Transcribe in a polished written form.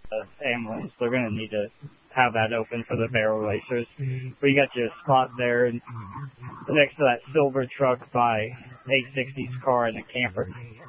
ambulance. They're going to need to have that open for the barrel racers. But you got your spot there and next to that silver truck by 860's car and a camper.